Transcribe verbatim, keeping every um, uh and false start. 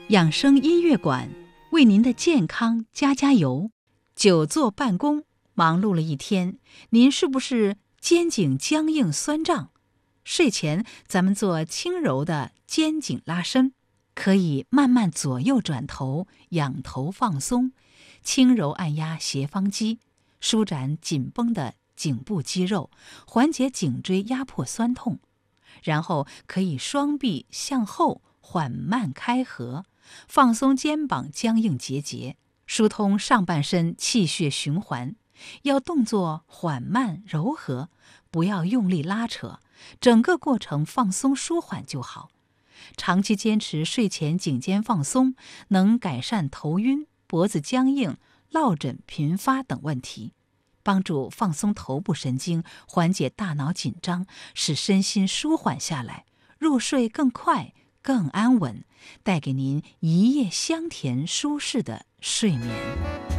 养生音乐馆为您的健康加加油。久坐办公，忙碌了一天，您是不是肩颈僵硬酸胀？睡前咱们做轻柔的肩颈拉伸，可以慢慢左右转头，仰头放松，轻柔按压斜方肌，舒展紧绷的颈部肌肉，缓解颈椎压迫酸痛。然后可以双臂向后缓慢开合，放松肩膀僵硬结节，疏通上半身气血循环。要动作缓慢柔和，不要用力拉扯，整个过程放松舒缓就好。长期坚持睡前颈肩放松，能改善头晕、脖子僵硬、落枕频发等问题，帮助放松头部神经，缓解大脑紧张，使身心舒缓下来，入睡更快更安稳，带给您一夜香甜舒适的睡眠。